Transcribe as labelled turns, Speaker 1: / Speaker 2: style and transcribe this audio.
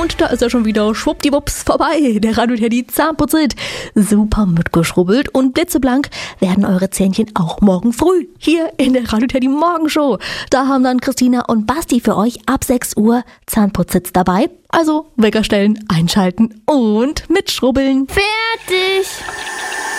Speaker 1: Und da ist er schon wieder schwuppdiwupps vorbei. Der Radio Teddy Zahnputzit. Super mitgeschrubbelt und blitzeblank werden eure Zähnchen auch morgen früh hier in der Radio Teddy Morgenshow. Da haben dann Christina und Basti für euch ab 6 Uhr Zahnputzsitz dabei. Also Wecker stellen, einschalten und mitschrubbeln.
Speaker 2: Fertig!